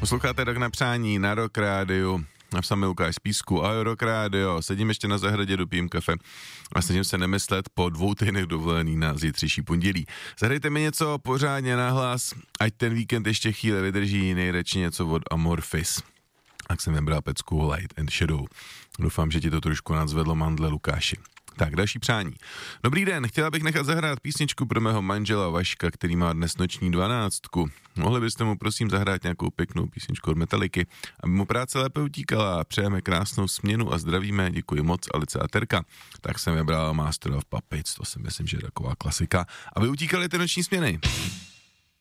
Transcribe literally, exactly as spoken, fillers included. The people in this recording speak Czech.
Posloucháte Rok na přání na Rock Rádiu. Napsal mi Lukáš z Písku. Ahoj Rock Rádio, sedím ještě na zahradě, dopijím kafe a snažím se nemyslet po dvou týdnech dovolený na zítřejší pondělí. Zahrajte mi něco pořádně nahlas, ať ten víkend ještě chvíli vydrží, nejradši něco od Amorphis. Tak jsem vybral pecku Light and Shadow. Doufám, že ti to trošku nadzvedlo mandle, Lukáši. Tak, další přání. Dobrý den, chtěla bych nechat zahrát písničku pro mého manžela Vaška, který má dnes noční dvanáctku. Mohli byste mu prosím zahrát nějakou pěknou písničku od Metaliky, aby mu práce lépe utíkala. Přejeme krásnou směnu a zdravíme, děkuji moc, Alice a Terka. Tak jsem vybral Master of Puppets, to si myslím, že je taková klasika. Aby utíkali ty noční směny.